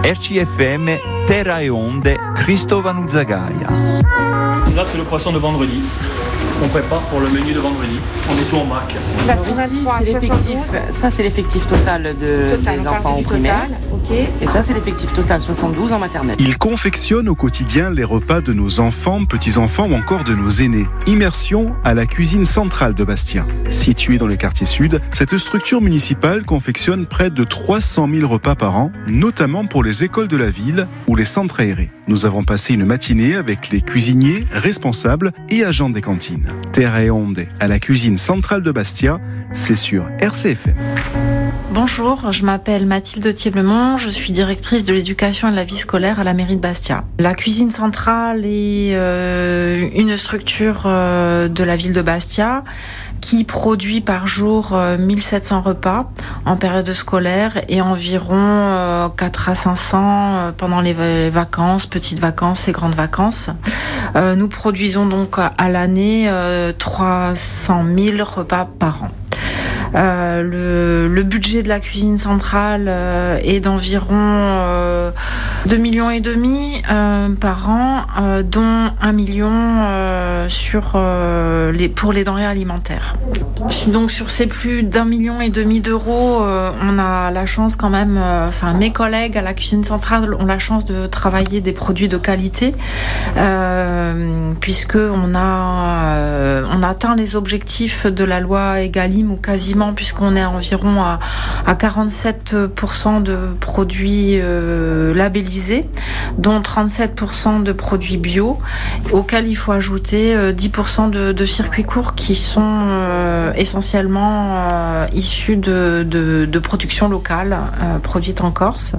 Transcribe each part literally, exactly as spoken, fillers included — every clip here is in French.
R C F M, Terra e Onde, Cristóvão Zagaia. Là, c'est le poisson de vendredi. On prépare pour le menu de vendredi. On est tout en vrac. Là, ici, c'est l'effectif. Ça, c'est l'effectif total de, total, des enfants au primaire. Okay. Et ça, c'est l'effectif total soixante-douze en maternelle. Il confectionne au quotidien les repas de nos enfants, petits-enfants ou encore de nos aînés. Immersion à la cuisine centrale de Bastia. Située dans le quartier sud, cette structure municipale confectionne près de trois cent mille repas par an, notamment pour les écoles de la ville ou les centres aérés. Nous avons passé une matinée avec les cuisiniers, responsables et agents des cantines. Terra e Onde à la cuisine centrale de Bastia, c'est sur R C F M. Bonjour, je m'appelle Mathilde Thieblemont, je suis directrice de l'éducation et de la vie scolaire à la mairie de Bastia. La cuisine centrale est euh, une structure euh, de la ville de Bastia qui produit par jour euh, mille sept cents repas en période scolaire et environ euh, quatre à cinq cents euh, pendant les va- vacances, petites vacances et grandes vacances. Euh, nous produisons donc à l'année euh, trois cent mille repas par an. Euh, le, le budget de la cuisine centrale euh, est d'environ euh, deux virgule cinq millions euh, par an, euh, dont un million euh, sur, euh, les, pour les denrées alimentaires. Donc sur ces plus d'un million et demi d'euros, euh, on a la chance quand même, euh, enfin mes collègues à la cuisine centrale ont la chance de travailler des produits de qualité, euh, puisque on a, euh, on atteint les objectifs de la loi Egalim ou quasiment, puisqu'on est environ à, à quarante-sept pour cent de produits euh, labellisés, dont trente-sept pour cent de produits bio, auxquels il faut ajouter euh, dix pour cent de, de circuits courts qui sont euh, essentiellement euh, issus de, de, de production locale, euh, produite en Corse.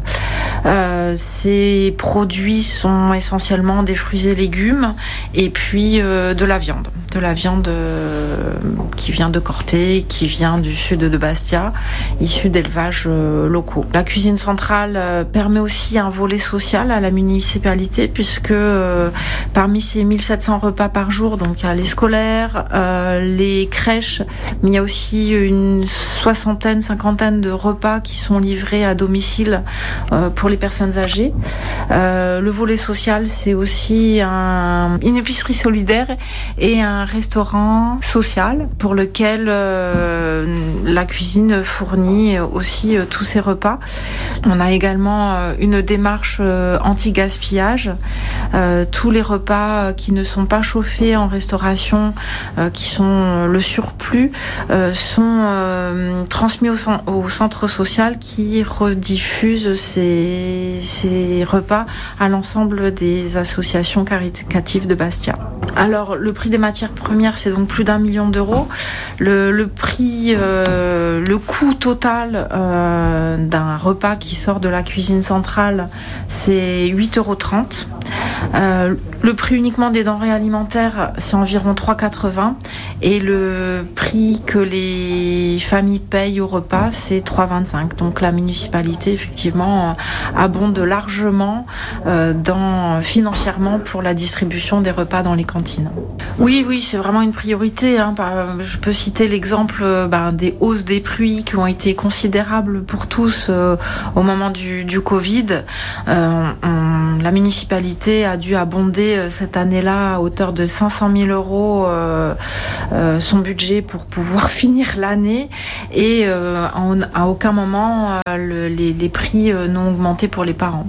Euh, ces produits sont essentiellement des fruits et légumes et puis euh, de la viande. De la viande euh, qui vient de Corté, qui vient du sud de Bastia, issue d'élevages euh, locaux. La cuisine centrale euh, permet aussi un volet social à la municipalité, puisque euh, parmi ces mille sept cents repas par jour, donc il y a les scolaires, euh, les crèches, mais il y a aussi une soixantaine, cinquantaine de repas qui sont livrés à domicile euh, pour les personnes âgées. Euh, le volet social, c'est aussi un, une épicerie solidaire et un restaurant social pour lequel euh, la cuisine fournit aussi euh, tous ces repas. On a également euh, une démarche euh, anti-gaspillage. Euh, tous les repas qui ne sont pas chauffés en restauration, euh, qui sont le surplus, euh, sont euh, transmis au, au centre social qui rediffuse ces, ces repas à l'ensemble des associations caritatives de Bastia. Alors, le prix des matières premières, c'est donc plus d'un million d'euros. Le, le prix, euh, le coût total euh, d'un repas qui sort de la cuisine centrale, c'est huit euros trente. Euh, le prix uniquement des denrées alimentaires, c'est environ trois euros quatre-vingts. Et le prix que les familles payent au repas, c'est trois euros vingt-cinq. Donc la municipalité, effectivement, abonde largement euh, dans, financièrement pour la distribution des repas dans les cantines. Oui, oui, c'est vraiment une priorité. Hein. Je peux citer l'exemple ben, des hausses des prix qui ont été considérables pour tous euh, au moment du, du Covid. Euh, on, la municipalité a dû abonder euh, cette année-là à hauteur de cinq cent mille euros euh, euh, son budget pour pouvoir finir l'année et euh, en, à aucun moment euh, le, les, les prix euh, n'ont augmenté pour les parents.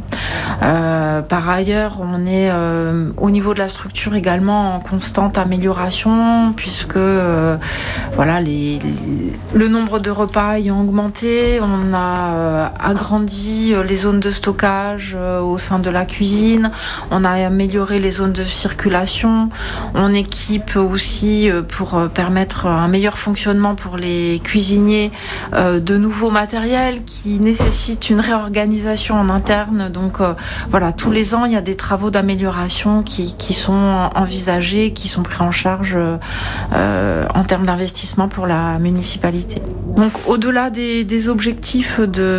Euh, par ailleurs, on est euh, au niveau de la structure également en constante amélioration puisque euh, voilà, les, les, le nombre de repas ayant augmenté, on a euh, agrandi les zones de stockage euh, au sein de la cuisine, on a amélioré les zones de circulation, on équipe aussi euh, pour euh, permettre un meilleur fonctionnement pour les cuisiniers euh, de nouveaux matériels qui nécessitent une réorganisation en interne. Donc euh, voilà, tous les ans, il y a des travaux d'amélioration qui, qui sont envisagés, qui sont pris en charge euh, en termes d'investissement pour la municipalité. Donc au-delà des, des objectifs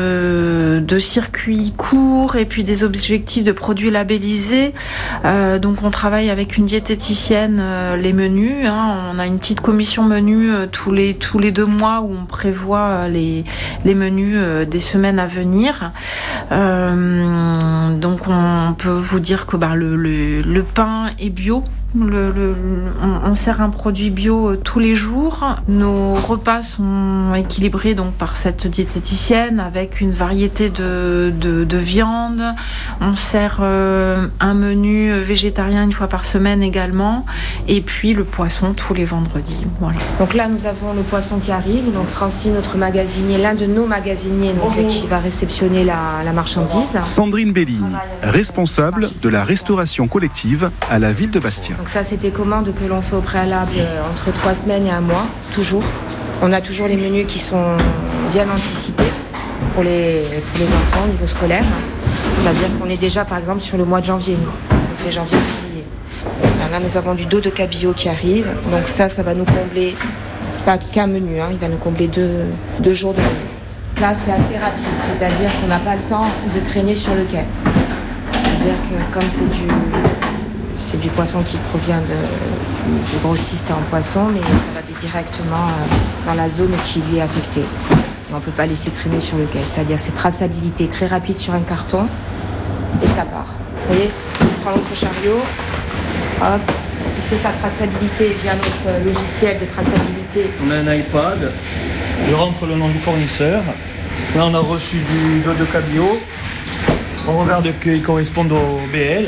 de, de circuits courts et puis des objectifs de produits labellisés, euh, donc on travaille avec une diététicienne euh, les menus. Hein, on a une petite commission menu euh, tous les tous les deux mois où on prévoit euh, les les menus euh, des semaines à venir. Euh, donc on peut vous dire que bah, le, le, le pain est bio. Le, le, on, on sert un produit bio euh, tous les jours. Nos repas sont équilibrés donc par cette diététicienne avec une variété de, de, de viande. On sert euh, un menu végétarien une fois par semaine également, et puis le poisson tous les vendredis. Voilà. Donc là nous avons le poisson qui arrive. Donc Francine, notre magasinier, l'un de nos magasiniers donc, qui va réceptionner la, la marchandise. Sandrine Bellini, responsable de la restauration collective à la ville de Bastia. Donc ça, c'est des commandes que l'on fait au préalable entre trois semaines et un mois, toujours. On a toujours les menus qui sont bien anticipés pour les, pour les enfants au niveau scolaire. C'est-à-dire qu'on est déjà, par exemple, sur le mois de janvier. On fait janvier, février. Là, nous avons du dos de cabillaud qui arrive. Donc ça, ça va nous combler, pas qu'un menu, hein, il va nous combler deux, deux jours de menu. Là, c'est assez rapide, c'est-à-dire qu'on n'a pas le temps de traîner sur le quai. C'est-à-dire que comme c'est du... C'est du poisson qui provient de, de grossistes en poisson, mais ça va directement dans la zone qui lui est affectée. On ne peut pas laisser traîner sur le quai. C'est-à-dire c'est traçabilité très rapide sur un carton et ça part. Vous voyez, on prend l'autre chariot, hop, il fait sa traçabilité via notre logiciel de traçabilité. On a un iPad, je rentre le nom du fournisseur. Là on a reçu du dos de cabillaud. On regarde qu'il corresponde au B L.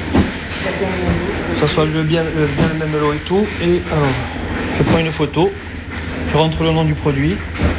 Que ce soit le bien, le bien le même lot et tout. Et alors, je prends une photo, je rentre le nom du produit,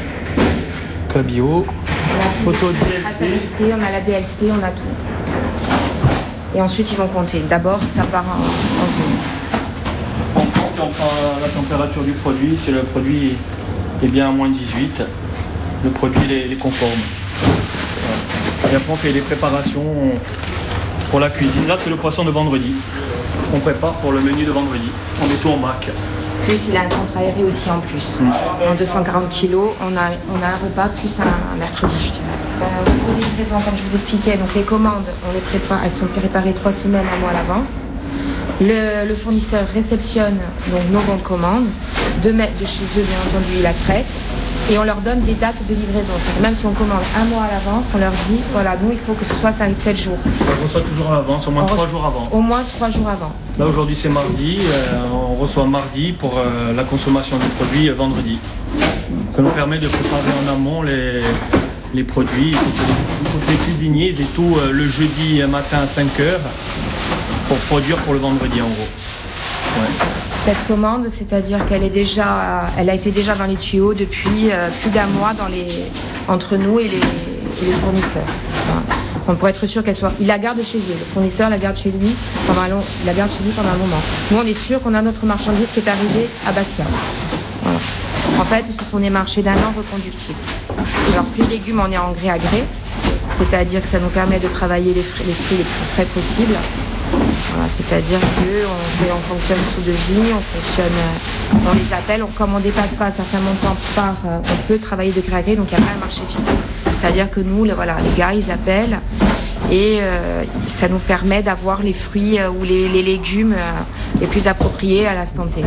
cabillaud, photo de D L C. On a la D L C, on a tout. Et ensuite ils vont compter. D'abord ça part en, en zone. On compte et on prend la température du produit. Si le produit est bien à moins dix-huit, le produit est, est conforme. Voilà. Et après on fait les préparations pour la cuisine. Là c'est le poisson de vendredi. On prépare pour le menu de vendredi. On met tout en bac. Plus il a un centre aéré aussi en plus. Mmh. En deux cent quarante kilos, on a, on a un repas plus un, un mercredi, je dirais. Euh, au niveau des livraisons, comme je vous expliquais, donc les commandes, on les prépare, elles sont préparées trois semaines, un mois à l'avance. Le, le fournisseur réceptionne donc nos bons de commande, de mettre de chez eux, bien entendu, ils la traitent. Et on leur donne des dates de livraison. Même si on commande un mois à l'avance, on leur dit, voilà, nous, il faut que ce soit, ça arrive sept jours. On reçoit toujours à l'avance, au moins trois jours avant. Au moins trois jours avant. Là, aujourd'hui, c'est mardi. Euh, on reçoit mardi pour euh, la consommation du produit euh, vendredi. Ça nous permet de préparer en amont les, les produits. Toutes les cuisiniers et tout euh, le jeudi matin à cinq heures pour produire pour le vendredi, en gros. Ouais. Cette commande, c'est-à-dire qu'elle est déjà, elle a été déjà dans les tuyaux depuis euh, plus d'un mois dans les, entre nous et les, et les fournisseurs. Voilà. On pourrait être sûr qu'elle soit. Il la garde chez eux. Le fournisseur la garde chez lui pendant un long, il la garde chez lui pendant un moment. Nous, on est sûr qu'on a notre marchandise qui est arrivée à Bastia. Voilà. En fait, ce sont des marchés d'un an reconductifs. Alors, fruits et légumes, on est en gré à gré, c'est-à-dire que ça nous permet de travailler les fruits les, fruits les plus frais possibles. Voilà, c'est-à-dire qu'on on fonctionne sous devis, on fonctionne, on les appelle, on, comme on ne dépasse pas un certain montant par, on peut travailler de gré à gré, donc il n'y a pas un marché fixe. C'est-à-dire que nous, le, voilà, les gars, ils appellent et euh, ça nous permet d'avoir les fruits euh, ou les, les légumes euh, les plus appropriés à l'instant T.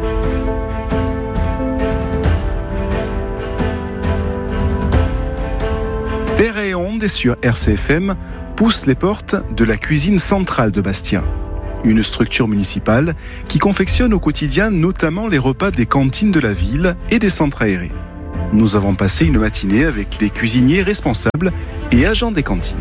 Terre et Onde sur R C F M pousse les portes de la cuisine centrale de Bastia. Une structure municipale qui confectionne au quotidien notamment les repas des cantines de la ville et des centres aérés. Nous avons passé une matinée avec les cuisiniers responsables et agents des cantines.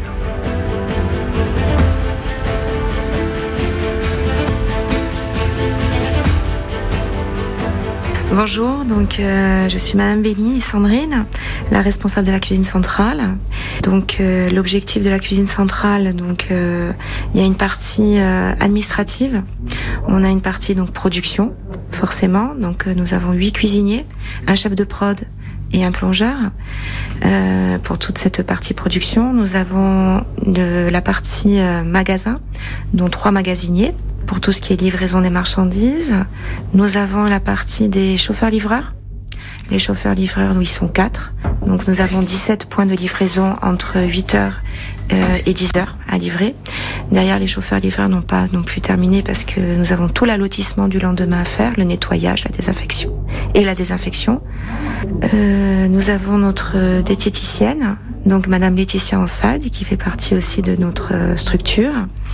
Bonjour, donc euh, je suis Madame Bellini, Sandrine, la responsable de la cuisine centrale. Donc euh, l'objectif de la cuisine centrale, donc euh, il y a une partie euh, administrative, on a une partie donc production, forcément. Donc euh, nous avons huit cuisiniers, un chef de prod et un plongeur euh, pour toute cette partie production. Nous avons de, la partie euh, magasin, dont trois magasiniers. Pour tout ce qui est livraison des marchandises, nous avons la partie des chauffeurs-livreurs. Les chauffeurs-livreurs, nous, ils sont quatre. Donc, nous avons dix-sept points de livraison entre huit heures euh, et dix heures à livrer. Derrière, les chauffeurs-livreurs n'ont pas non plus terminé parce que nous avons tout l'allotissement du lendemain à faire, le nettoyage, la désinfection et la désinfection. Euh, nous avons notre diététicienne, donc Madame Laetitia Ansaldi, qui fait partie aussi de notre structure.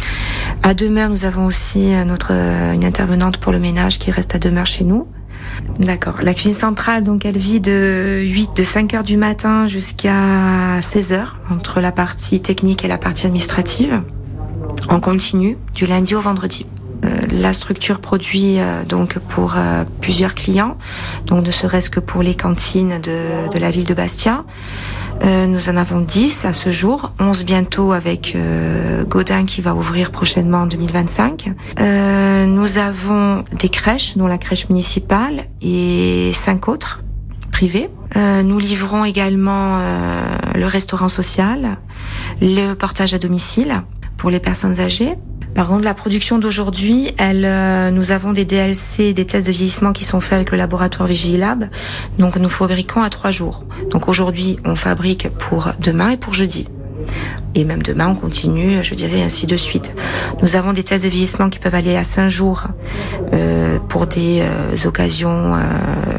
À demeure, nous avons aussi notre, une intervenante pour le ménage qui reste à demeure chez nous. D'accord. La cuisine centrale, donc, elle vit de huit, de cinq heures du matin jusqu'à seize heures, entre la partie technique et la partie administrative. On continue du lundi au vendredi. Euh, la structure produit euh, donc pour euh, plusieurs clients, donc ne serait-ce que pour les cantines de, de la ville de Bastia. Euh, nous en avons dix à ce jour, onze bientôt avec euh, Gaudin qui va ouvrir prochainement en deux mille vingt-cinq. Euh, nous avons des crèches, dont la crèche municipale et cinq autres privées. Euh, nous livrons également euh, le restaurant social, le portage à domicile pour les personnes âgées. Par contre, la production d'aujourd'hui, elle, euh, nous avons des D L C, des tests de vieillissement qui sont faits avec le laboratoire Vigilab. Donc, nous fabriquons à trois jours. Donc, aujourd'hui, on fabrique pour demain et pour jeudi. Et même demain, on continue, je dirais, ainsi de suite. Nous avons des tests de vieillissement qui peuvent aller à cinq jours euh, pour des euh, occasions, euh,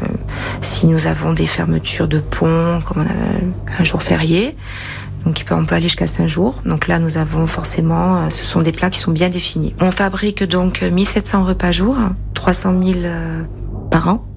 si nous avons des fermetures de ponts, comme on a un jour férié. Donc on peut aller jusqu'à cinq jours. Donc là, nous avons forcément, ce sont des plats qui sont bien définis. On fabrique donc mille sept cents repas jour, trois cent mille euh, par an.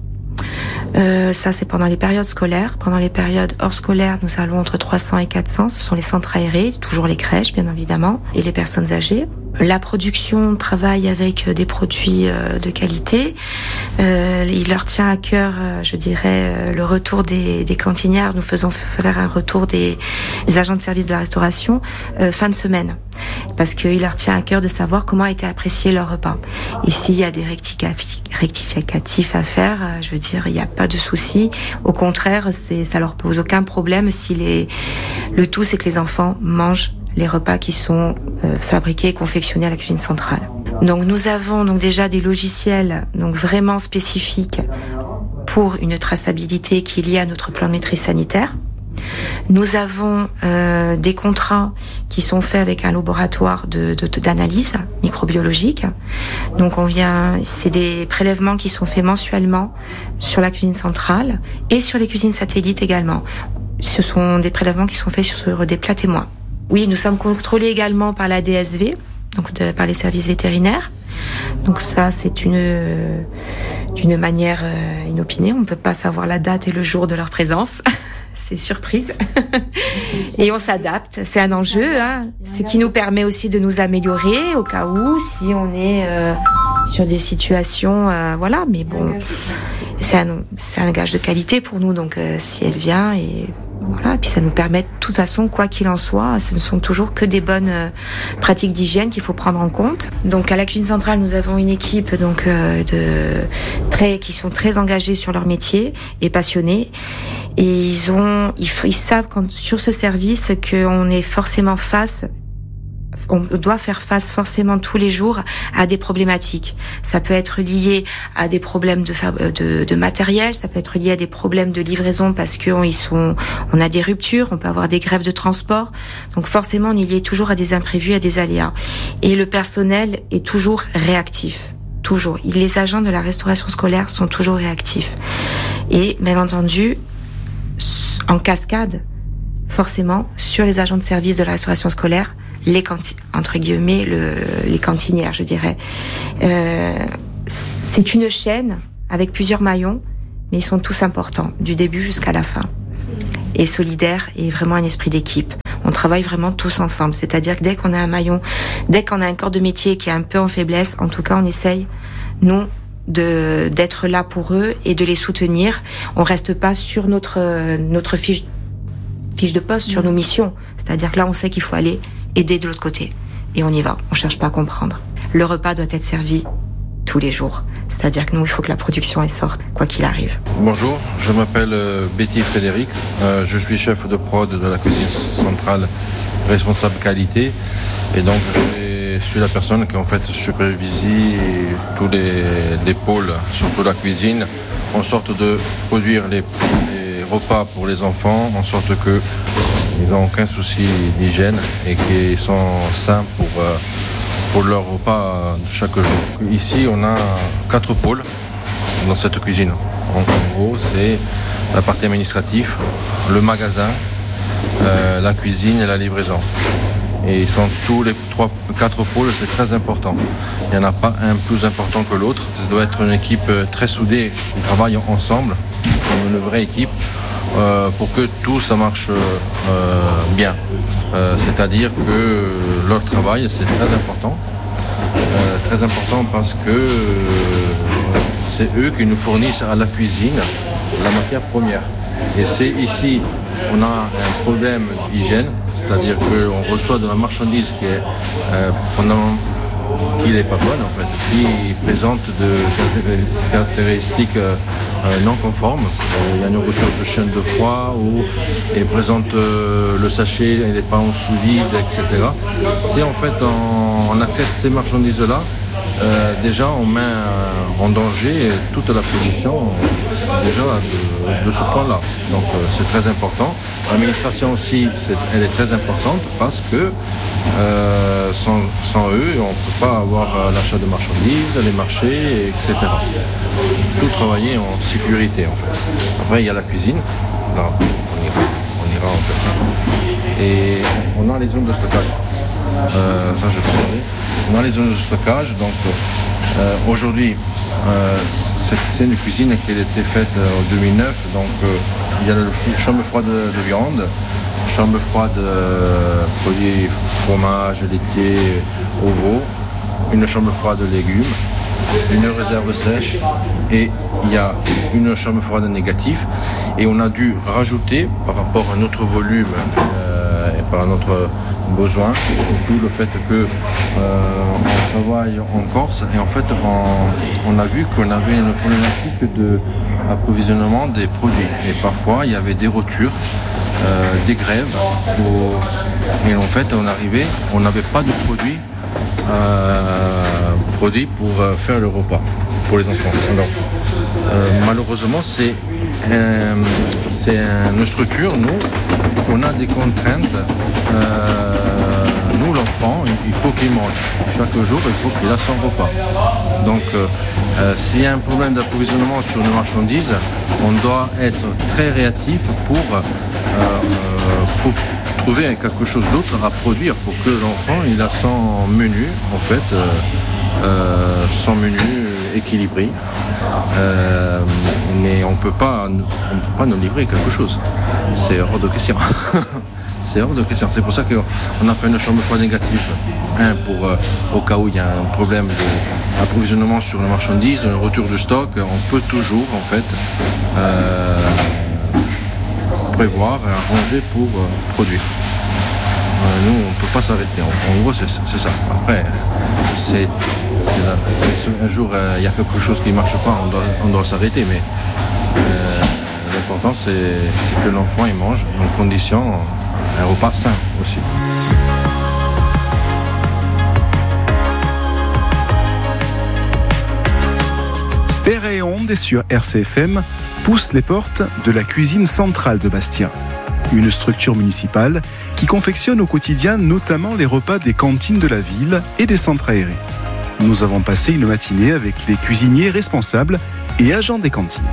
Euh, ça, c'est pendant les périodes scolaires. Pendant les périodes hors scolaires, nous allons entre trois cents et quatre cents. Ce sont les centres aérés, toujours les crèches, bien évidemment, et les personnes âgées. La production travaille avec des produits de qualité. Euh, il leur tient à cœur, je dirais, le retour des, des cantinières. Nous faisons faire un retour des, des agents de service de la restauration euh, fin de semaine, parce qu'il leur tient à cœur de savoir comment a été apprécié leur repas. Et s'il y a des rectificatifs à faire, je veux dire, il n'y a pas de souci. Au contraire, c'est, ça leur pose aucun problème. Si les, le tout, c'est que les enfants mangent les repas qui sont euh, fabriqués et confectionnés à la cuisine centrale. Donc nous avons donc déjà des logiciels donc vraiment spécifiques pour une traçabilité qui est liée à notre plan de maîtrise sanitaire. Nous avons euh, des contrats qui sont faits avec un laboratoire de, de, d'analyse microbiologique. Donc on vient, c'est des prélèvements qui sont faits mensuellement sur la cuisine centrale et sur les cuisines satellites également. Ce sont des prélèvements qui sont faits sur des plats témoins. Oui, nous sommes contrôlés également par la D S V, donc de, par les services vétérinaires. Donc ça, c'est une d'une manière euh, inopinée. On ne peut pas savoir la date et le jour de leur présence. C'est surprise. Et on s'adapte. C'est un enjeu, hein. Ce qui nous permet aussi de nous améliorer au cas où, si on est euh, sur des situations, euh, voilà. Mais bon, c'est un, c'est un gage de qualité pour nous. Donc euh, si elle vient et voilà, et puis ça nous permet de toute façon, quoi qu'il en soit, ce ne sont toujours que des bonnes euh, pratiques d'hygiène qu'il faut prendre en compte. Donc à la cuisine centrale, nous avons une équipe donc euh, de très qui sont très engagés sur leur métier et passionnés. Et ils ont, ils, ils savent quand, sur ce service qu'on est forcément face. On doit faire face forcément tous les jours à des problématiques. Ça peut être lié à des problèmes de, de, de matériel, ça peut être lié à des problèmes de livraison parce qu'on ils sont, on a des ruptures, on peut avoir des grèves de transport. Donc forcément, on est lié toujours à des imprévus, à des aléas. Et le personnel est toujours réactif. Toujours. Les agents de la restauration scolaire sont toujours réactifs. Et bien entendu, en cascade, forcément, sur les agents de service de la restauration scolaire, les canti- entre guillemets le, les cantinières, je dirais. Euh, c'est une chaîne avec plusieurs maillons, mais ils sont tous importants, du début jusqu'à la fin. Et solidaire et vraiment un esprit d'équipe. On travaille vraiment tous ensemble, c'est-à-dire que dès qu'on a un maillon, dès qu'on a un corps de métier qui est un peu en faiblesse, en tout cas on essaye, nous, de d'être là pour eux et de les soutenir. On reste pas sur notre notre fiche fiche de poste, sur nos missions. C'est-à-dire que là, on sait qu'il faut aller aider de l'autre côté. Et on y va. On cherche pas à comprendre. Le repas doit être servi tous les jours. C'est-à-dire que nous, il faut que la production elle sorte, quoi qu'il arrive. Bonjour, je m'appelle euh, Betty Frédéric. Euh, je suis chef de prod de la cuisine centrale, responsable qualité. Et donc, je suis la personne qui en fait supervise tous les, les pôles, surtout la cuisine, en sorte de produire les, les repas pour les enfants, en sorte que ils n'ont aucun souci d'hygiène et qu'ils sont sains pour, euh, pour leur repas de chaque jour. Ici, on a quatre pôles dans cette cuisine. En gros, c'est la partie administrative, le magasin, euh, la cuisine et la livraison. Et ils sont tous les trois, quatre pôles, c'est très important. Il n'y en a pas un plus important que l'autre. Ça doit être une équipe très soudée, ils travaillent ensemble, comme une vraie équipe, euh, pour que tout ça marche euh, bien. Euh, c'est-à-dire que leur travail, c'est très important. Euh, très important parce que euh, c'est eux qui nous fournissent à la cuisine la matière première. Et c'est ici, on a un problème d'hygiène, c'est-à-dire qu'on reçoit de la marchandise qui est euh, pendant qui n'est pas bonne en fait, qui présente de caractéristiques euh, non conformes. Il y a une rupture de chaîne de froid ou il présente euh, le sachet, il n'est pas en sous-vide, et cetera. Si en fait on, on accepte ces marchandises-là, euh, déjà on met en danger toute la production déjà de, de ce point-là. Donc euh, c'est très important. L'administration aussi, c'est, elle est très importante parce que euh, sans, sans eux, on ne peut pas avoir euh, l'achat de marchandises, les marchés, et cetera. Tout travailler en sécurité en fait. Après il y a la cuisine. Là, on ira, on ira en fait. Et on a les zones de stockage. Euh, ça je peux dire. On a les zones de stockage. Donc euh, aujourd'hui, euh, c'est, c'est une cuisine qui a été faite en deux mille neuf. Donc euh, il y a la chambre froide de, de viande, chambre froide euh, produits fromage, laitier, ovaux, une chambre froide de légumes, une réserve sèche et il y a une chambre froide négative. Et on a dû rajouter par rapport à notre volume euh, et par notre besoin, surtout le fait que euh, on travaille en Corse et en fait on, on a vu qu'on avait une problématique de approvisionnement des produits et parfois il y avait des ruptures, euh, des grèves où, et en fait on arrivait, on n'avait pas de produits euh, produits pour euh, faire le repas pour les enfants. Alors euh, malheureusement c'est, euh, c'est une structure, nous on a des contraintes. Euh, nous, l'enfant, il faut qu'il mange. Chaque jour, il faut qu'il a son repas. Donc, euh, euh, s'il y a un problème d'approvisionnement sur nos marchandises, on doit être très réactif pour, euh, pour trouver quelque chose d'autre à produire pour que l'enfant il a son menu, en fait, euh, euh, son menu équilibré. Euh, mais on ne peut pas nous livrer quelque chose. C'est hors de question. C'est hors de question. C'est pour ça qu'on a fait une chambre froide négative. Un, pour euh, au cas où il y a un problème d'approvisionnement sur les marchandises, un retour de stock, on peut toujours en fait euh, prévoir, arranger pour euh, produire. Euh, nous, on ne peut pas s'arrêter. En, en gros, c'est, c'est ça. Après, c'est, c'est, là, c'est un jour, il euh, y a quelque chose qui ne marche pas, on doit, on doit s'arrêter. Mais euh, l'important, c'est, c'est que l'enfant il mange en condition un repas sain aussi. Terre et Onde sur R C F M pousse les portes de la cuisine centrale de Bastia, une structure municipale qui confectionne au quotidien notamment les repas des cantines de la ville et des centres aérés. Nous avons passé une matinée avec les cuisiniers responsables et agents des cantines.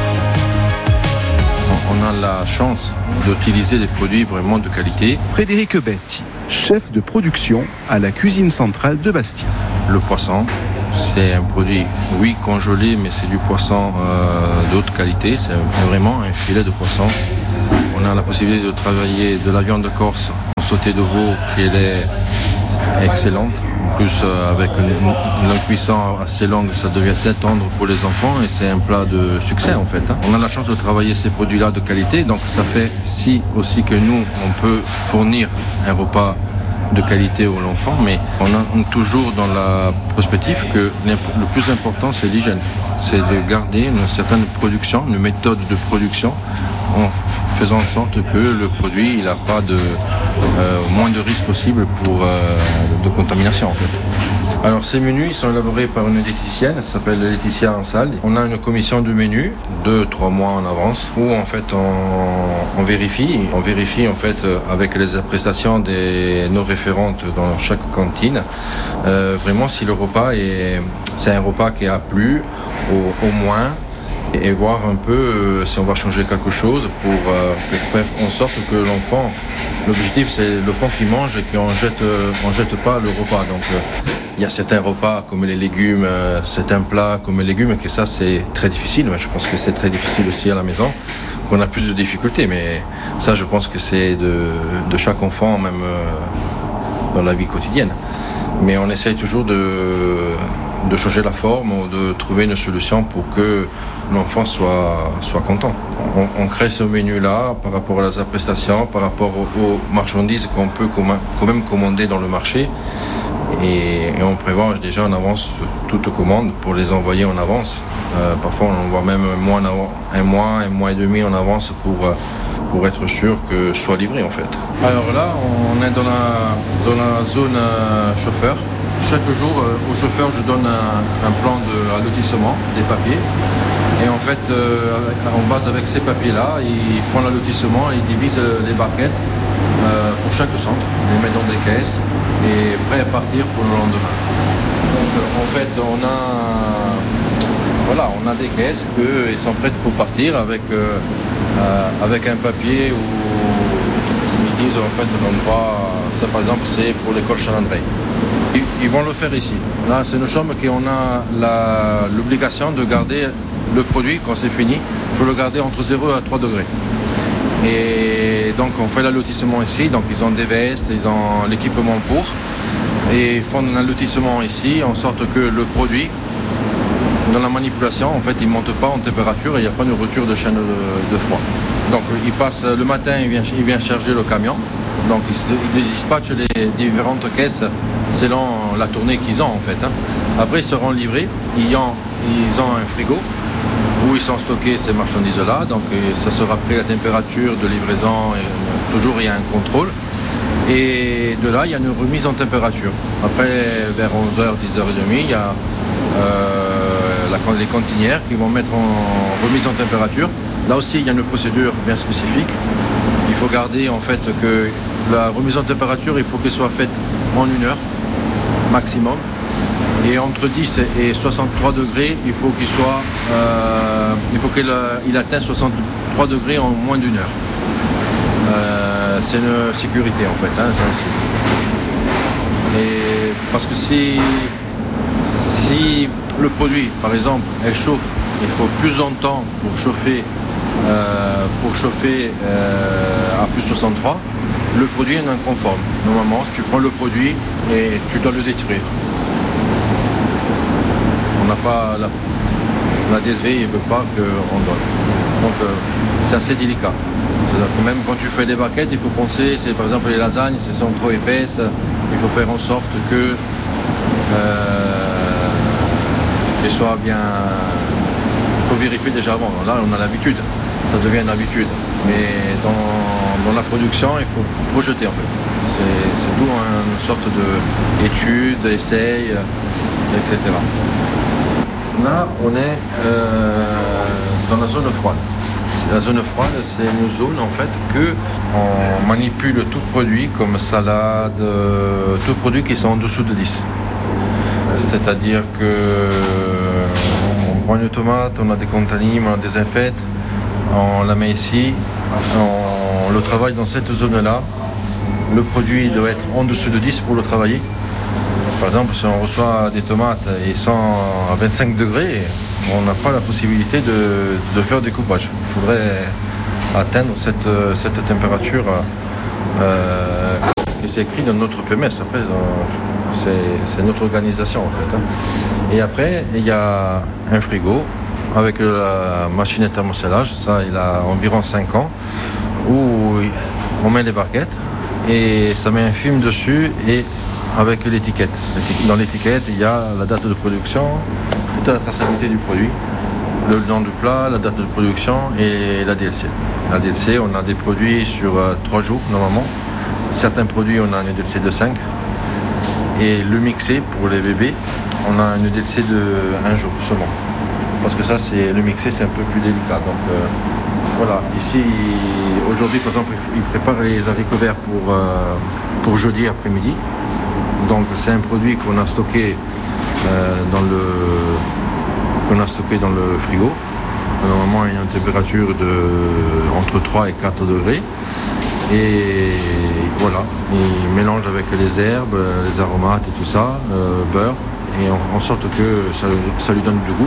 On a la chance d'utiliser des produits vraiment de qualité. Frédéric Betti, chef de production à la cuisine centrale de Bastia. Le poisson, c'est un produit, oui, congelé, mais c'est du poisson euh, d'autre qualité. C'est vraiment un filet de poisson. On a la possibilité de travailler de la viande de Corse en sauté de veau qui est excellente. En plus, euh, avec une, une cuisson assez longue, ça devient très tendre pour les enfants et c'est un plat de succès en fait. Hein. On a la chance de travailler ces produits-là de qualité, donc ça fait si aussi que nous, on peut fournir un repas de qualité aux enfants, mais on a toujours dans la perspective que le plus important, c'est l'hygiène. C'est de garder une certaine production, une méthode de production en faisant en sorte que le produit il n'a pas de euh, moins de risques possible pour euh, de contamination en fait. Alors ces menus ils sont élaborés par une diététicienne, elle s'appelle Laetitia Ansal. On a une commission de menus deux trois mois en avance où en fait on, on vérifie, on vérifie en fait avec les prestations des nos référentes dans chaque cantine euh, vraiment si le repas est c'est un repas qui a plu au, au moins et voir un peu euh, si on va changer quelque chose pour, euh, pour faire en sorte que l'enfant, l'objectif c'est l'enfant qui mange et qu'on jette, euh, on jette pas le repas. Donc euh, il y a certains repas comme les légumes, euh, certains plats comme les légumes, que ça c'est très difficile, mais je pense que c'est très difficile aussi à la maison, qu'on a plus de difficultés, mais ça je pense que c'est de, de chaque enfant, même euh, dans la vie quotidienne. Mais on essaye toujours de, de changer la forme ou de trouver une solution pour que l'enfant soit, soit content. On, on crée ce menu-là par rapport à la prestation, par rapport aux, aux marchandises qu'on peut quand même commander dans le marché. Et, et on prévoit déjà en avance toutes commandes pour les envoyer en avance. Euh, parfois on envoie même un mois, un mois, un mois et demi en avance pour, pour être sûr que ce soit livré en fait. Alors là, on est dans la, dans la zone euh, chauffeur. Chaque jour, euh, au chauffeur, je donne un, un plan de lotissement des papiers. Et en fait, euh, en base avec ces papiers-là, ils font l'allotissement, ils divisent les barquettes euh, pour chaque centre, ils les mettent dans des caisses et prêts à partir pour le lendemain. Donc en fait, on a, voilà, on a des caisses qui sont prêtes pour partir avec, euh, euh, avec un papier où ils disent en fait l'endroit, ça par exemple c'est pour l'école Charles-André. Ils, ils vont le faire ici. Là, c'est une chambre qu'on a la, l'obligation de garder le produit quand c'est fini. Il faut le garder entre zéro à trois degrés. Et donc on fait l'allotissement ici, donc ils ont des vestes, ils ont l'équipement pour, et ils font un allotissement ici en sorte que le produit, dans la manipulation, en fait il ne monte pas en température et il n'y a pas de rupture de chaîne de, de froid. Donc il passe le matin, il vient, il vient charger le camion, donc il, il dispatche les différentes caisses selon la tournée qu'ils ont en fait. Hein. Après ils seront livrés, ils ont, ils ont un frigo où ils sont stockés ces marchandises-là, donc ça sera pris la température de livraison, et toujours il y a un contrôle, et de là il y a une remise en température. Après vers onze heures, dix heures trente, il y a euh, la, les cantinières qui vont mettre en remise en température. Là aussi il y a une procédure bien spécifique, il faut garder en fait que la remise en température, il faut qu'elle soit faite en une heure maximum. Et entre dix et soixante-trois degrés, il faut qu'il soit, euh, il faut qu'il il atteigne soixante-trois degrés en moins d'une heure. Euh, c'est une sécurité en fait, hein, ça aussi. Et parce que si, si le produit, par exemple, elle chauffe, il faut plus de temps pour chauffer, euh, pour chauffer euh, à plus soixante-trois, le produit est non conforme. Normalement, tu prends le produit et tu dois le détruire. On n'a pas la, la D S V, il ne veut pas qu'on donne. Donc euh, c'est assez délicat. C'est-à-dire que même quand tu fais des barquettes, il faut penser, c'est par exemple les lasagnes, si elles sont trop épaisses, il faut faire en sorte que euh, qu'elles soient bien. Il faut vérifier déjà avant. Là, on a l'habitude, ça devient une habitude. Mais dans, dans la production, il faut projeter en fait. C'est, c'est tout une sorte d'étude, d'essai, et cetera. Là, on est euh, dans la zone froide. La zone froide, c'est une zone en fait que on manipule tout produit comme salade, euh, tout produit qui sont en dessous de dix. C'est-à-dire que on prend une tomate, on a des contaminants, on la désinfecte, on la met ici, on le travaille dans cette zone-là. Le produit doit être en dessous de dix pour le travailler. Par exemple, si on reçoit des tomates et sont à vingt-cinq degrés, on n'a pas la possibilité de, de faire des coupages. Il faudrait atteindre cette, cette température euh, qui c'est écrit dans notre P M S. Après, c'est, c'est notre organisation en fait. Hein. Et après, il y a un frigo avec la machine à thermocellage. Ça, il a environ cinq ans, où on met les barquettes et ça met un film dessus et avec l'étiquette. Dans l'étiquette, il y a la date de production, toute la traçabilité du produit, le nom du plat, la date de production et la D L C. La D L C, on a des produits sur euh, trois jours normalement. Certains produits, on a une D L C de cinq. Et le mixé, pour les bébés, on a une D L C de un jour seulement. Parce que ça, c'est le mixé, c'est un peu plus délicat. Donc euh, voilà, ici, aujourd'hui, par exemple, ils préparent les haricots verts pour, euh, pour jeudi après-midi. Donc c'est un produit qu'on a stocké euh, dans le qu'on a stocké dans le frigo normalement il y a une température de entre trois et quatre degrés. Et voilà, il mélange avec les herbes, les aromates et tout ça, euh, beurre, et en, en sorte que ça, ça lui donne du goût.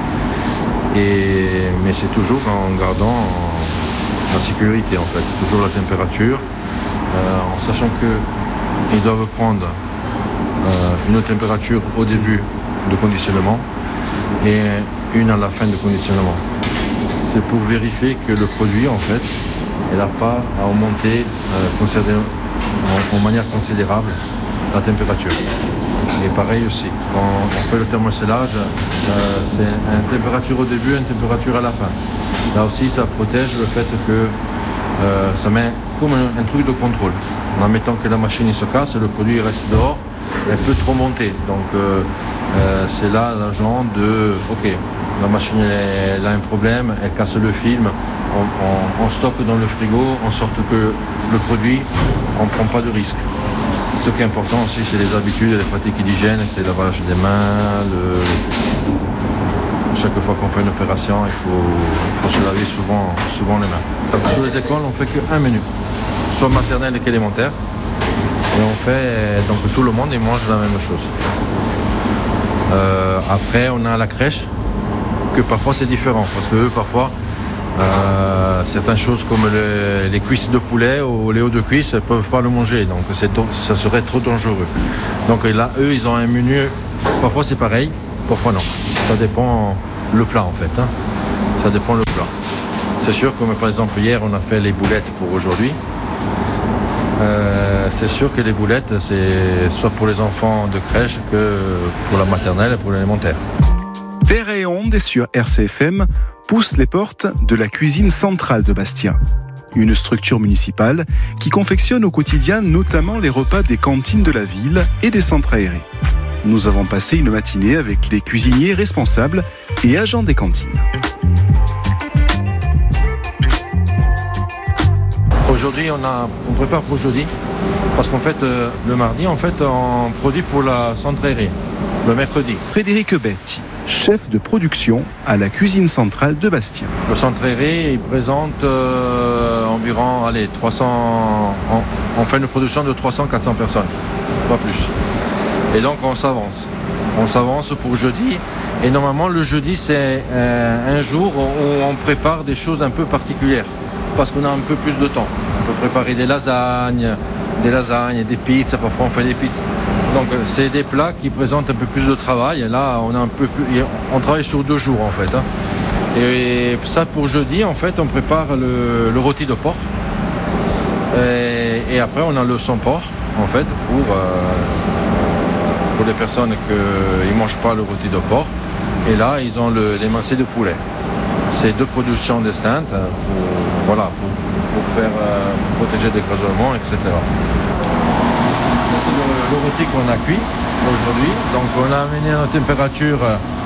Et, mais c'est toujours en gardant la sécurité en fait, toujours la température, euh, en sachant qu'ils doivent prendre euh, une température au début de conditionnement et une à la fin de conditionnement. C'est pour vérifier que le produit en fait, il n'a pas à augmenter euh, en, en manière considérable la température. Et pareil aussi, quand on fait le thermocellage, euh, c'est une température au début, une température à la fin. Là aussi, ça protège le fait que euh, ça met comme un, un truc de contrôle. En mettant que la machine il se casse, le produit reste dehors, elle peut trop monter. Donc euh, euh, c'est là l'agent de, ok, la machine elle, elle a un problème, elle casse le film, on, on, on stocke dans le frigo, en sorte que le produit, on ne prend pas de risque. Ce qui est important aussi, c'est les habitudes et les pratiques d'hygiène, c'est le lavage des mains. Le... Chaque fois qu'on fait une opération, il faut, il faut se laver souvent, souvent les mains. Sur les écoles, on ne fait qu'un menu, soit maternelle qu'élémentaire. Et on fait, donc tout le monde il mange la même chose. Euh, après, on a la crèche, que parfois c'est différent, parce que eux, parfois, Euh, certaines choses comme le, les cuisses de poulet ou les os de cuisse ne peuvent pas le manger, donc c'est, ça serait trop dangereux. Donc là, eux, ils ont un menu, parfois c'est pareil, parfois non. Ça dépend le plat en fait, hein. Ça dépend le plat. C'est sûr, comme par exemple hier, on a fait les boulettes pour aujourd'hui. Euh, c'est sûr que les boulettes, c'est soit pour les enfants de crèche que pour la maternelle et pour l'élémentaire. Terre et Onde sur R C F M pousse les portes de la cuisine centrale de Bastia. Une structure municipale qui confectionne au quotidien notamment les repas des cantines de la ville et des centres aérés. Nous avons passé une matinée avec les cuisiniers responsables et agents des cantines. Aujourd'hui, on, a, on prépare pour jeudi, parce qu'en fait, euh, le mardi, en fait, on produit pour la centre aérée, le mercredi. Frédéric Betti, chef de production à la cuisine centrale de Bastia. Le centre aéré, il présente euh, environ allez, trois cents, on, on fait une production de trois cents à quatre cents personnes, pas plus. Et donc on s'avance. On s'avance pour jeudi. Et normalement, le jeudi, c'est euh, un jour où on prépare des choses un peu particulières, parce qu'on a un peu plus de temps. On peut préparer des lasagnes, des lasagnes, des pizzas, parfois on fait des pizzas. Donc c'est des plats qui présentent un peu plus de travail. Et là, on a un peu plus, on travaille sur deux jours en fait. Hein. Et ça pour jeudi, en fait, on prépare le, le rôti de porc. Et, et après, on a le sans porc, en fait, pour euh, pour les personnes qui ne mangent pas le rôti de porc. Et là, ils ont le, les massés de poulet. C'est deux productions distinctes pour, voilà, pour, pour faire euh, pour protéger des grazements, et cetera. C'est le, le rôti qu'on a cuit aujourd'hui. Donc on a amené une température,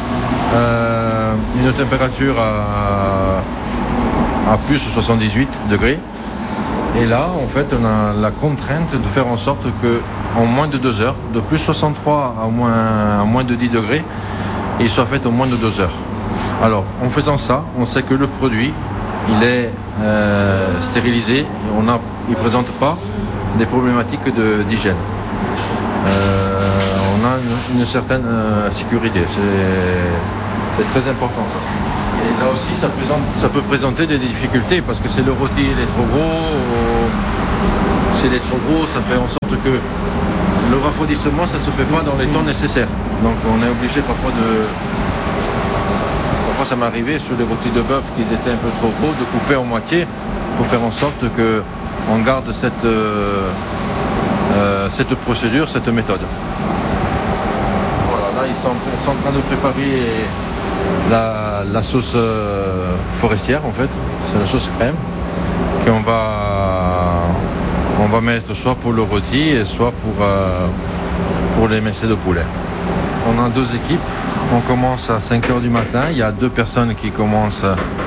euh, une température à, à plus de soixante-dix-huit degrés. Et là, en fait, on a la contrainte de faire en sorte que, en moins de deux heures, de plus soixante-trois à moins, à moins de dix degrés, il soit fait en moins de deux heures. Alors, en faisant ça, on sait que le produit, il est euh, stérilisé. On a, il ne présente pas des problématiques de, d'hygiène. Euh, on a une, une certaine euh, sécurité, c'est, c'est très important ça. Et là aussi ça, présente, ça peut présenter des difficultés parce que c'est le rôti, il est trop gros, s'il est trop gros ça fait en sorte que le refroidissement ça se fait pas dans les temps nécessaires. Donc on est obligé parfois de... Parfois ça m'est arrivé sur les rôtis de bœuf qui étaient un peu trop gros de couper en moitié pour faire en sorte que on garde cette... Euh, Euh, cette procédure, cette méthode. Voilà, là ils sont, ils sont en train de préparer la, la sauce euh, forestière en fait, c'est la sauce crème qu'on va, on va mettre soit pour le rôti et soit pour, euh, pour les messés de poulet. On a deux équipes, on commence à cinq heures du matin, il y a deux personnes qui commencent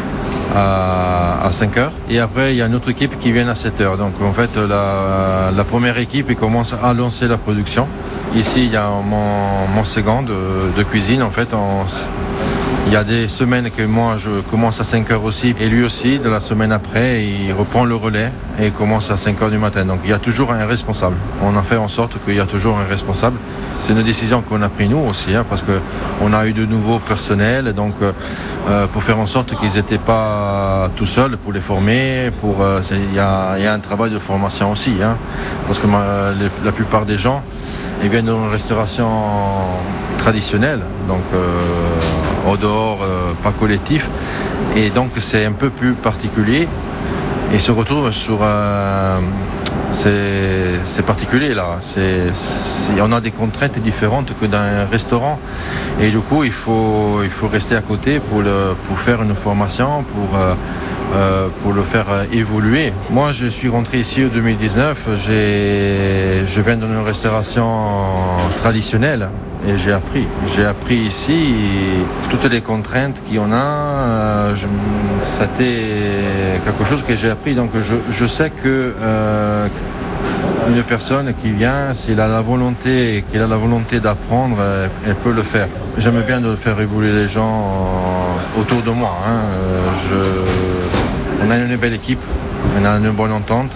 à, à cinq heures et après il y a une autre équipe qui vient à sept heures. Donc en fait la, la première équipe elle commence à lancer la production. Ici il y a mon, mon second de, de cuisine en fait on, Il y a des semaines que moi je commence à cinq heures aussi et lui aussi, de la semaine après, il reprend le relais et commence à cinq heures du matin. Donc il y a toujours un responsable. On a fait en sorte qu'il y a toujours un responsable. C'est une décision qu'on a prise nous aussi, hein, parce qu'on a eu de nouveaux personnels, donc euh, pour faire en sorte qu'ils n'étaient pas tout seuls, pour les former. Pour, euh, il y a, y a un travail de formation aussi, hein, parce que ma, les, la plupart des gens ils viennent d'une restauration traditionnelle, donc euh, au dehors, euh, pas collectif, et donc c'est un peu plus particulier. Et se retrouve sur euh, c'est, c'est particulier là. C'est, c'est, on a des contraintes différentes que dans un restaurant, et du coup il faut il faut rester à côté pour le pour faire une formation, pour euh, Euh, pour le faire euh, évoluer. Moi, je suis rentré ici en deux mille dix-neuf. J'ai, je viens d'une restauration traditionnelle et j'ai appris. J'ai appris ici toutes les contraintes qu'il y en a. Euh, je, c'était quelque chose que j'ai appris. Donc, je, je sais que euh, une personne qui vient, s'il a la volonté, qu'il a la volonté d'apprendre, elle, elle peut le faire. J'aime bien de faire évoluer les gens euh, autour de moi. Hein. Euh, je, On a une belle équipe, on a une bonne entente.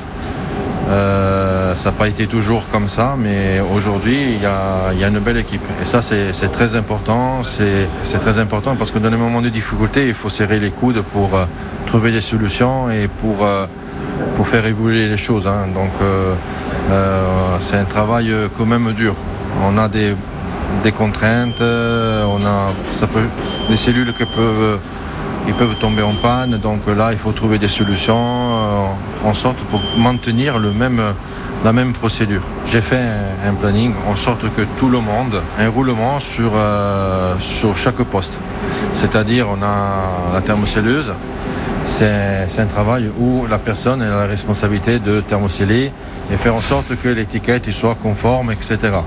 Euh, ça n'a pas été toujours comme ça, mais aujourd'hui, il y a, y a une belle équipe. Et ça, c'est, c'est très important. C'est, c'est très important parce que dans les moments de difficulté, il faut serrer les coudes pour euh, trouver des solutions et pour, euh, pour faire évoluer les choses. Hein. Donc, euh, euh, c'est un travail quand même dur. On a des, des contraintes, on a ça peut, des cellules qui peuvent... Ils peuvent tomber en panne, donc là il faut trouver des solutions euh, en sorte pour maintenir le même, la même procédure. J'ai fait un, un planning en sorte que tout le monde, un roulement sur, euh, sur chaque poste. C'est-à-dire on a la thermocelleuse, c'est, c'est un travail où la personne a la responsabilité de thermoceller et faire en sorte que l'étiquette soit conforme, et cetera.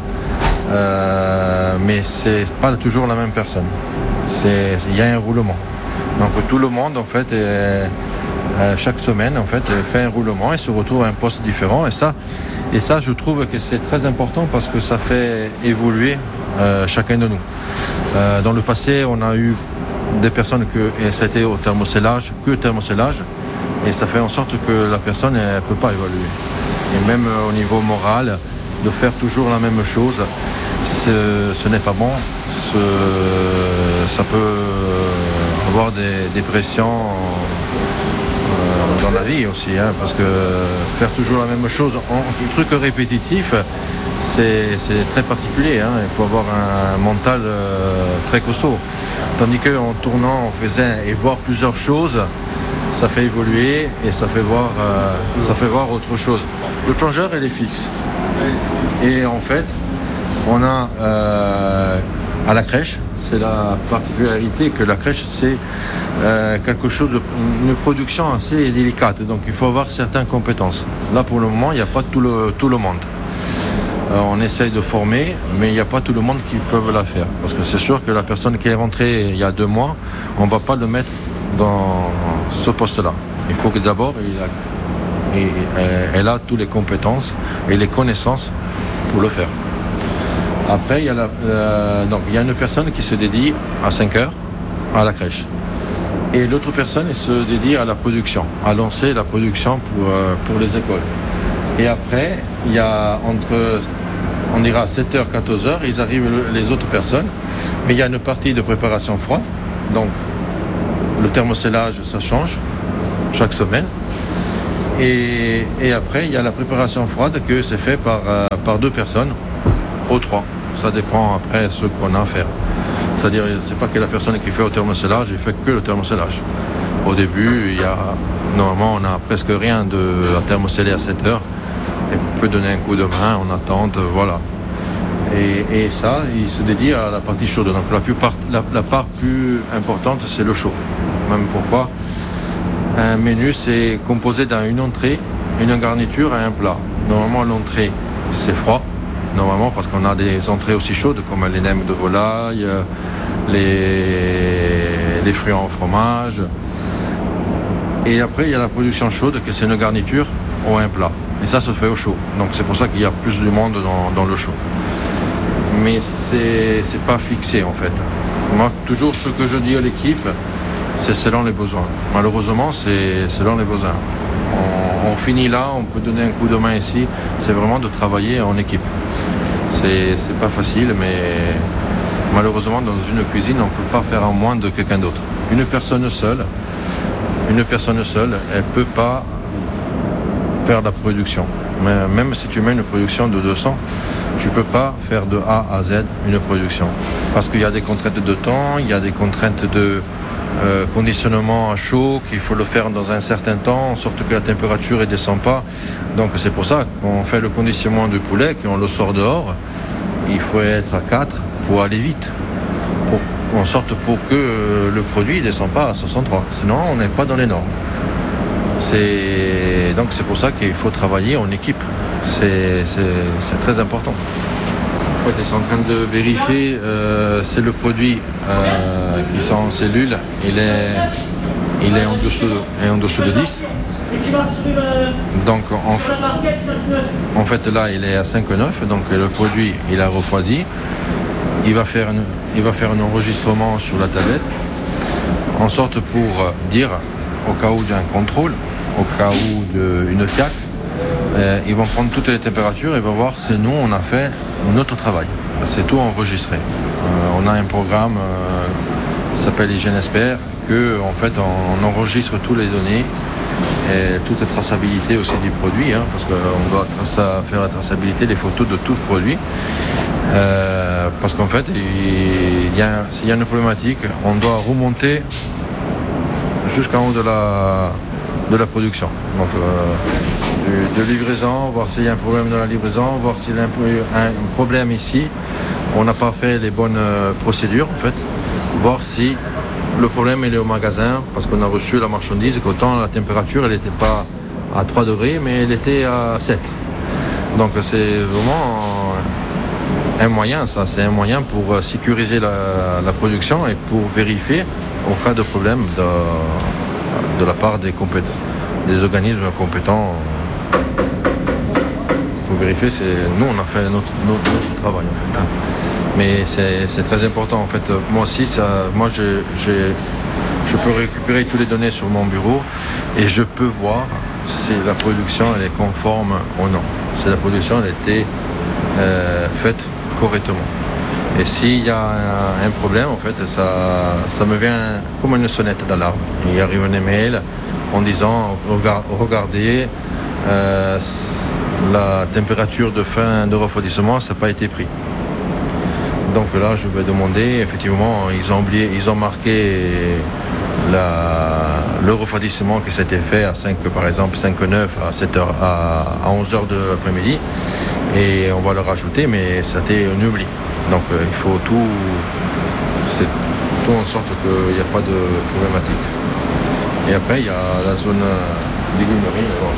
Euh, mais c'est pas toujours la même personne. Il y a un roulement. Donc tout le monde en fait est, euh, chaque semaine en fait fait un roulement et se retrouve à un poste différent, et ça et ça je trouve que c'est très important parce que ça fait évoluer euh, chacun de nous. Euh, dans le passé, on a eu des personnes que et c'était au thermocellage, que thermocellage, et ça fait en sorte que la personne ne peut pas évoluer. Et même euh, au niveau moral, de faire toujours la même chose, ce, ce n'est pas bon. Ce, ça peut avoir des, des pressions euh, dans la vie aussi, hein, parce que faire toujours la même chose, en truc répétitif, c'est, c'est très particulier. Hein, il faut avoir un mental euh, très costaud. Tandis qu'en tournant, en faisant et voir plusieurs choses, ça fait évoluer et ça fait voir, euh, ça fait voir autre chose. Le plongeur, il est fixe. Et en fait, on a euh, à la crèche, c'est la particularité que la crèche, c'est euh, quelque chose de une production assez délicate. Donc il faut avoir certaines compétences. Là, pour le moment, il n'y a pas tout le, tout le monde. Euh, on essaye de former, mais il n'y a pas tout le monde qui peut la faire. Parce que c'est sûr que la personne qui est rentrée il y a deux mois, on ne va pas le mettre dans ce poste-là. Il faut que d'abord, il a, il, elle a toutes les compétences et les connaissances pour le faire. Après, il y a, la, euh, donc, il y a une personne qui se dédie à cinq heures à la crèche. Et l'autre personne elle se dédie à la production, à lancer la production pour, euh, pour les écoles. Et après, il y a entre, on ira à sept heures, quatorze heures, ils arrivent les autres personnes. Mais il y a une partie de préparation froide. Donc, le thermocellage, ça change chaque semaine. Et, et après, il y a la préparation froide que c'est fait par, euh, par deux personnes, ou trois. Ça dépend après ce qu'on a à faire. C'est-à-dire, c'est pas que la personne qui fait le thermocellage, il fait que le thermocellage. Au début, il y a, normalement, on n'a presque rien de, à thermoceller à sept heures. Et on peut donner un coup de main en attente, voilà. Et, et ça, il se dédie à la partie chaude. Donc la, plupart, la, la part plus importante, c'est le chaud. Même pourquoi un menu, c'est composé d'une entrée, une garniture et un plat. Normalement, l'entrée, c'est froid. Normalement, parce qu'on a des entrées aussi chaudes, comme les nems de volaille, les, les fruits en fromage. Et après, il y a la production chaude, que c'est une garniture ou un plat. Et ça se fait au chaud. Donc c'est pour ça qu'il y a plus de monde dans, dans le chaud. Mais c'est, c'est pas fixé en fait. Moi, toujours ce que je dis à l'équipe, c'est selon les besoins. Malheureusement, c'est selon les besoins. On, on finit là, on peut donner un coup de main ici. C'est vraiment de travailler en équipe. C'est, c'est pas facile, mais malheureusement, dans une cuisine, on ne peut pas faire en moins de quelqu'un d'autre. Une personne seule, une personne seule, elle ne peut pas faire la production. Mais même si tu mets une production de deux cents, tu ne peux pas faire de A à Z une production. Parce qu'il y a des contraintes de temps, il y a des contraintes de euh, conditionnement à chaud, qu'il faut le faire dans un certain temps, en sorte que la température ne descend pas. Donc c'est pour ça qu'on fait le conditionnement du poulet, qu'on le sort dehors. Il faut être à quatre pour aller vite. Pour, en sorte pour que euh, le produit ne descende pas à soixante-trois. Sinon, on n'est pas dans les normes. C'est, donc c'est pour ça qu'il faut travailler en équipe. C'est, c'est, c'est très important. En fait, ils sont en train de vérifier, euh, c'est le produit euh, qui sont en cellule. Il est, il est en dessous, en dessous de dix. Donc en, en fait là, il est à cinq virgule neuf. Donc le produit, il a refroidi. Il va faire, une, il va faire un enregistrement sur la tablette, en sorte pour dire, au cas où d'un contrôle, au cas où d'une F I A C, euh, ils vont prendre toutes les températures et vont voir si nous, on a fait notre travail. C'est tout enregistré. Euh, on a un programme euh, qui s'appelle Hygiène Expert, que en fait, on, on enregistre toutes les données et toute la traçabilité aussi du produit, hein, parce qu'on doit traça, faire la traçabilité des photos de tout le produit. Euh, parce qu'en fait, il y a, s'il y a une problématique, on doit remonter jusqu'en haut de la, de la production. Donc, euh, de, de livraison, voir s'il y a un problème dans la livraison, voir s'il y a un, un problème ici. On n'a pas fait les bonnes euh, procédures, en fait. Voir si le problème il est au magasin, parce qu'on a reçu la marchandise, qu'autant la température, elle n'était pas à trois degrés, mais elle était à sept. Donc, c'est vraiment un moyen, ça, c'est un moyen pour sécuriser la, la production et pour vérifier au cas de problème de, de la part des, compét- des organismes compétents. Pour vérifier, c'est, nous on a fait notre, notre, notre travail en fait. Mais c'est, c'est très important en fait. Moi aussi, ça, moi je, je, je peux récupérer toutes les données sur mon bureau et je peux voir si la production elle est conforme ou non. Si la production elle était euh, faite correctement. Et s'il y a un, un problème, en fait, ça, ça me vient comme une sonnette d'alarme. Il arrive un email en disant regardez, euh, la température de fin de refroidissement, ça n'a pas été pris. Donc là, je vais demander, effectivement, ils ont oublié, ils ont marqué la, le refroidissement qui s'était fait à cinq, par exemple, cinq heures neuf à sept heures, à, à onze heures de l'après-midi. Et on va le rajouter, mais ça a été un oubli. Donc euh, il faut tout, c'est tout en sorte qu'il n'y a pas de problématique. Et après, il y a la zone légumerie. Alors,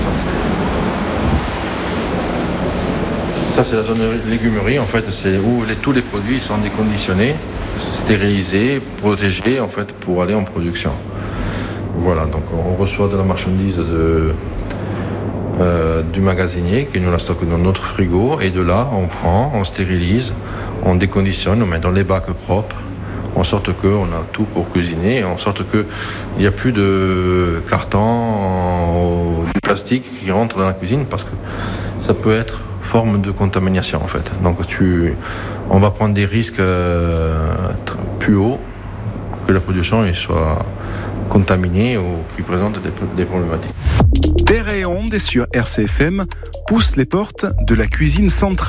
ça, c'est... ça, c'est la zone légumerie. En fait, c'est où les, tous les produits sont déconditionnés, stérilisés, protégés, en fait, pour aller en production. Voilà, donc on reçoit de la marchandise de... Euh, du magasinier qui nous la stocke dans notre frigo et de là on prend, on stérilise, on déconditionne, on met dans les bacs propres en sorte qu'on a tout pour cuisiner, en sorte qu'il n'y a plus de carton ou du plastique qui rentre dans la cuisine parce que ça peut être forme de contamination en fait. Donc tu, on va prendre des risques euh, plus hauts que la production soit contaminée ou qui présente des, des problématiques. Terre et Onde sur R C F M pousse les portes de la cuisine centrale.